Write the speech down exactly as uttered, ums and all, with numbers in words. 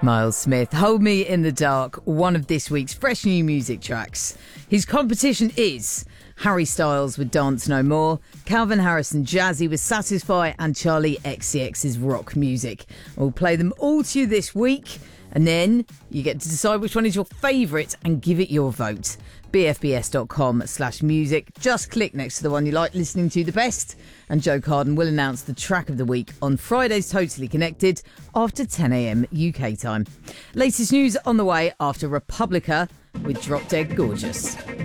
Miles Smith, Hold Me in the Dark, one of this week's fresh new music tracks. His competition is Harry Styles with Dance No More, Calvin Harris and Jazzy with Satisfy, and Charlie X C X's Rock Music. We'll play them all to you this week, and then you get to decide which one is your favourite and give it your vote. bfbs.com slash music. Just click next to the one you like listening to the best, and Joe Carden will announce the track of the week on Friday's Totally Connected after ten a.m. U K time. Latest news on the way after Republica with Drop Dead Gorgeous.